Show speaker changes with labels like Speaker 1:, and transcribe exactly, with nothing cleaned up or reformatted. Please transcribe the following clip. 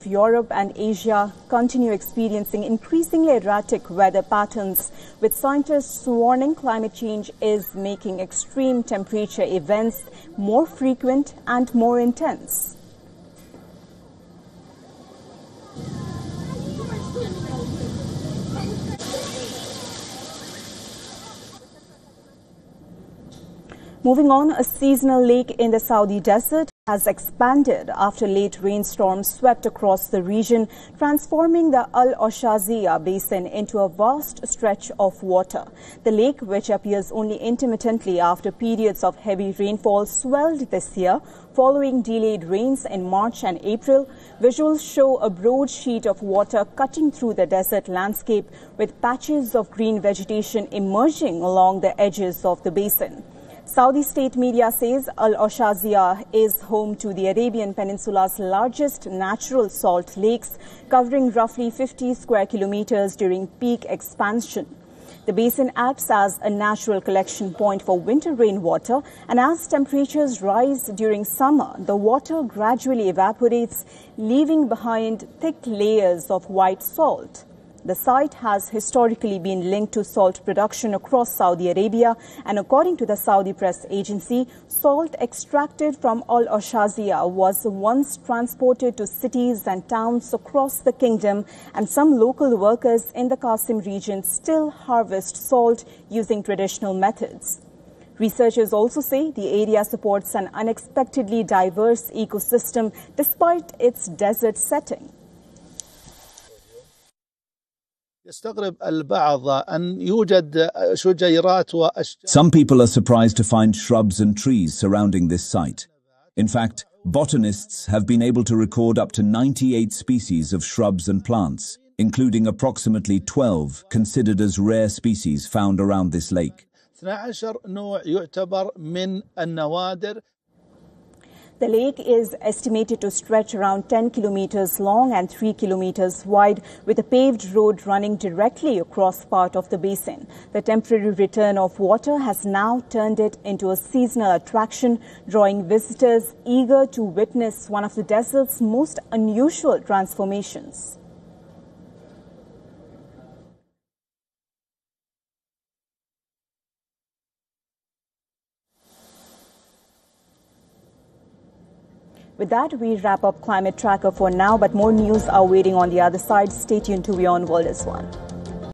Speaker 1: Europe and Asia continue experiencing increasingly erratic weather patterns, with scientists warning climate change is making extreme temperature events more frequent and more intense. Moving on, a seasonal lake in the Saudi desert has expanded after late rainstorms swept across the region, transforming the Al Oshazia basin into a vast stretch of water. The lake, which appears only intermittently after periods of heavy rainfall, swelled this year following delayed rains in March and April. Visuals show a broad sheet of water cutting through the desert landscape, with patches of green vegetation emerging along the edges of the basin. Saudi state media says Al Oshazia is home to the Arabian Peninsula's largest natural salt lakes, covering roughly fifty square kilometers during peak expansion. The basin acts as a natural collection point for winter rainwater, and as temperatures rise during summer, the water gradually evaporates, leaving behind thick layers of white salt. The site has historically been linked to salt production across Saudi Arabia, and according to the Saudi press agency, salt extracted from Al Oshazia was once transported to cities and towns across the kingdom, and some local workers in the Qasim region still harvest salt using traditional methods. Researchers also say the area supports an unexpectedly diverse ecosystem despite its desert setting.
Speaker 2: Some people are surprised to find shrubs and trees surrounding this site. In fact, botanists have been able to record up to ninety-eight species of shrubs and plants, including approximately twelve considered as rare species found around this lake.
Speaker 1: The lake is estimated to stretch around ten kilometers long and three kilometers wide, with a paved road running directly across part of the basin. The temporary return of water has now turned it into a seasonal attraction, drawing visitors eager to witness one of the desert's most unusual transformations. With that, we wrap up Climate Tracker for now, but more news are waiting on the other side. Stay tuned to WION World is One.